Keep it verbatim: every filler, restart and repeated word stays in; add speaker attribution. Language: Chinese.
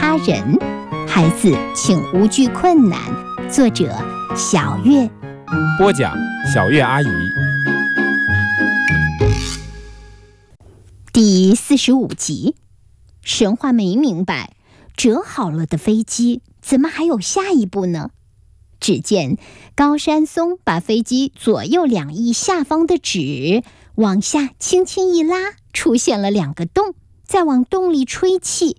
Speaker 1: 他人。孩子请无惧困难。作者小月，
Speaker 2: 播讲小月阿姨。
Speaker 1: 第四十五集，神话没明白，折好了的飞机怎么还有下一步呢？只见高山松把飞机左右两翼下方的纸往下轻轻一拉，出现了两个洞，再往洞里吹气，